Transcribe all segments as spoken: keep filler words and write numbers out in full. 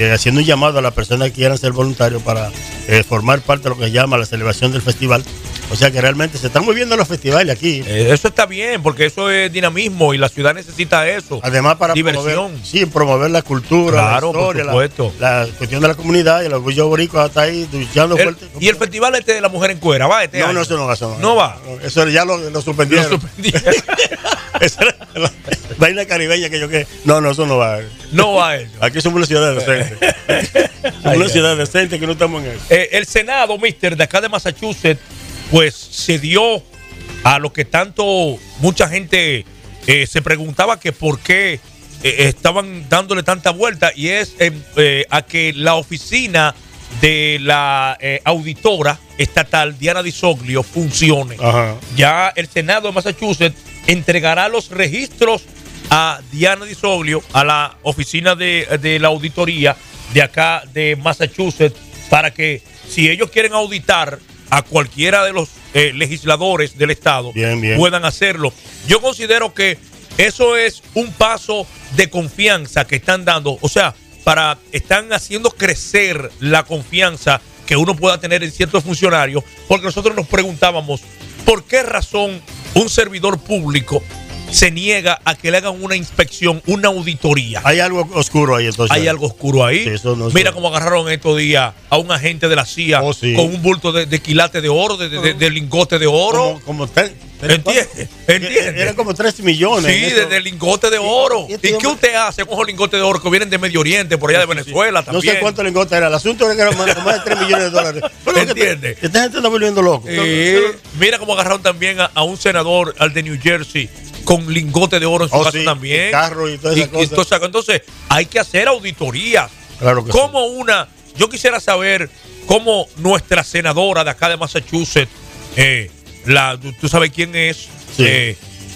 eh, haciendo un llamado a las personas que quieran ser voluntarios para eh, formar parte de lo que se llama la celebración del festival. O sea que realmente se están moviendo los festivales aquí. Eh, eso está bien, porque eso es dinamismo y la ciudad necesita eso. Además, para diversión. Promover, sí, promover la cultura, claro, la historia, por supuesto. La, la cuestión de la comunidad y el orgullo boricua está ahí luchando el, fuerte. ¿Y el festival este de la mujer en cuera va este No, año? no, eso no va. Eso no, no va. No, eso ya lo, lo suspendieron. Lo suspendieron. Esa era la vaina caribeña que yo que. No, no, eso no va. No va eso. Aquí somos una ciudad decente. Somos una ciudad decente que no estamos en eso. Eh, el Senado, mister, de acá de Massachusetts, pues se dio a lo que tanto mucha gente eh, se preguntaba que por qué eh, estaban dándole tanta vuelta, y es eh, eh, a que la oficina de la eh, auditora estatal Diana Di Soglio funcione. Ajá. Ya el Senado de Massachusetts entregará los registros a Diana Di Soglio, a la oficina de, de la auditoría de acá de Massachusetts, para que si ellos quieren auditar a cualquiera de los eh, legisladores del estado, bien, bien. puedan hacerlo. Yo considero que eso es un paso de confianza que están dando, o sea, para están haciendo crecer la confianza que uno pueda tener en ciertos funcionarios, porque nosotros nos preguntábamos por qué razón un servidor público se niega a que le hagan una inspección, una auditoría. Hay algo oscuro ahí, entonces. Hay algo oscuro ahí. Sí, eso no, Mira eso. cómo agarraron estos días a un agente de la C I A Oh, sí. con un bulto de, de quilate de oro, de, de, de lingote de oro. Como, como tres, ¿Entiendes? ¿Entiendes? Eran como tres millones. Sí, de, de lingote de oro. ¿Y, ¿Y, y, qué usted hace con esos lingotes de oro que vienen de Medio Oriente, por allá de Venezuela sí. también? No sé cuánto lingote era. El asunto era que eran más, más de tres millones de dólares. ¿Entiendes? Que esta gente está volviendo loco. Eh, mira cómo agarraron también a, a un senador, al de New Jersey, con lingote de oro en su Oh, casa sí, también. y carro y todas esas Y- y cosas. entonces, entonces, hay que hacer auditorías. Claro que Como una, yo quisiera saber cómo nuestra senadora de acá de Massachusetts, eh, la, tú, tú sabes quién es, Sí. eh,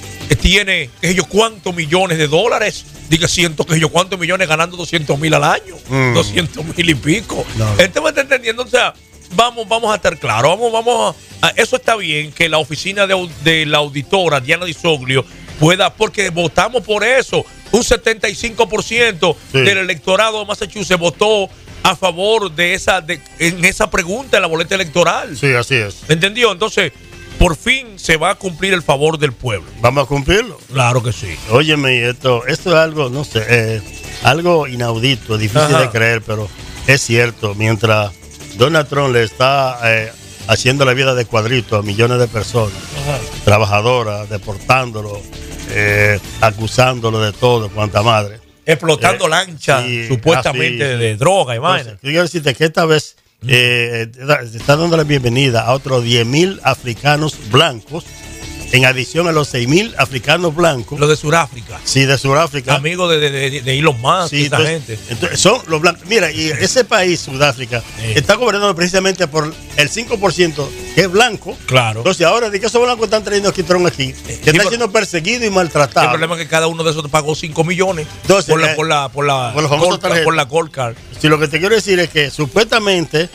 tiene, qué sé yo, cuántos millones de dólares, diga ciento, que yo, cuántos millones ganando doscientos mil al año, Mm. doscientos mil y pico. No. Entonces, ¿me está entendiendo? O sea, vamos, vamos a estar claros, vamos, vamos a, a- eso está bien que la oficina de, au- de la auditora Diana Di Soglio pueda, porque votamos por eso. Un setenta y cinco por ciento Sí. del electorado de Massachusetts votó a favor de esa, de, en esa pregunta en la boleta electoral. Sí, así es. ¿Entendió? Entonces, por fin se va a cumplir el favor del pueblo. Vamos a cumplirlo. Claro que sí. Óyeme, esto, esto es algo, no sé, eh, algo inaudito, difícil Ajá. de creer, pero es cierto. Mientras Donald Trump le está eh, haciendo la vida de cuadrito a millones de personas, Ajá. trabajadoras, deportándolo, eh, acusándolo de todo, cuanta madre. Explotando Eh, lanchas, sí, supuestamente ah, sí, sí. de droga y vaina. Entonces, quiero decirte que esta vez eh, se está dando la bienvenida a otros diez mil africanos blancos, en adición a los seis mil africanos blancos. Lo de Sudáfrica. Sí, de Sudáfrica. Amigo de, de, de, de Elon Musk, Sí, esa entonces, gente. entonces son los blancos. Mira, y ese país, Sudáfrica, Sí. está gobernado precisamente por el cinco por ciento que es blanco. Claro. Entonces, ahora, ¿de qué esos blancos están trayendo aquí Trump aquí? Que está pero- siendo perseguido y El maltratado. problema es que cada uno de esos pagó cinco millones Entonces, por, la, eh, por la por la por los famosos Gold Card, tarjetas. por la Gold Card. Si lo que te quiero decir es que supuestamente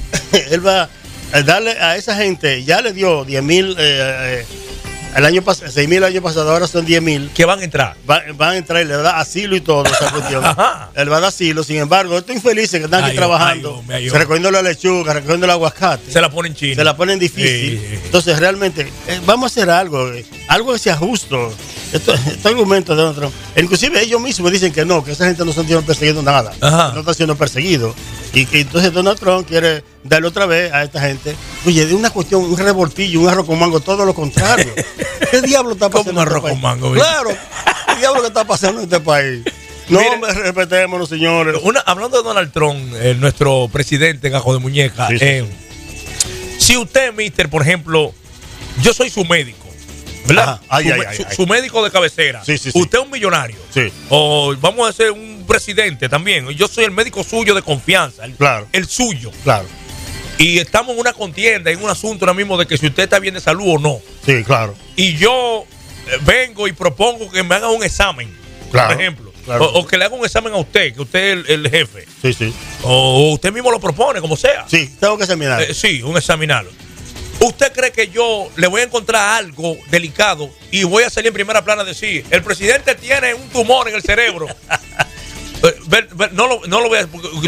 él va a darle a esa gente, ya le dio diez mil eh, eh, el año pasado, seis mil el año pasado, ahora son diez mil. Que van a entrar. Va- van a entrar y le da asilo y todo esa cuestión. Ajá. Él va a dar asilo. Sin embargo, estos infelices que están aquí Ay, trabajando, ay, hombre, ay, se hombre. recogiendo la lechuga, recogiendo el aguacate, Se la ponen china. se la ponen difícil. Sí, sí. Entonces, realmente, eh, vamos a hacer algo, eh, algo que sea justo. Esto- Estos argumentos de Donald Trump, inclusive ellos mismos dicen que no, que esa gente no están siendo perseguidos nada, Ajá. no está siendo perseguido. Y que entonces Donald Trump quiere darle otra vez a esta gente, oye, de una cuestión, un revoltillo, un arroz con mango, todo lo contrario. ¿Qué diablo está ¿Cómo pasando? un en este arroz con país? mango, bicho? Claro, ¿qué diablo que está pasando en este país? No, Mire- hombre, respetémonos, señores. Una, hablando de Donald Trump, eh, nuestro presidente gajo de muñeca, Sí, sí, eh, si usted, mister, por ejemplo, yo soy su médico, ¿verdad? Ajá. Ay, su, ay, me- ay, su- ay. su médico de cabecera. Sí, sí, sí. Usted es un millonario. Sí. O vamos a ser un presidente también. Yo soy el médico suyo de confianza. El, Claro. el suyo. Claro, Y estamos en una contienda, en un asunto ahora mismo de que si usted está bien de salud o no. sí, claro. Y yo eh, vengo y propongo que me hagan un examen, Claro, por ejemplo. claro. O, o que le haga un examen a usted, que usted es el, el jefe. Sí, sí. O usted mismo lo propone, como sea. Sí, tengo que examinar. Eh, sí, un examinarlo. ¿Usted cree que yo le voy a encontrar algo delicado y voy a salir en primera plana a decir, el presidente tiene un tumor en el cerebro? ver, ver, no, lo, no lo voy a... Porque